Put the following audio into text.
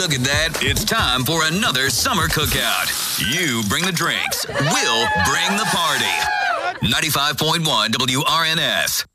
Look at that. It's time for another summer cookout. You bring the drinks. We'll bring the party. 95.1 WRNS.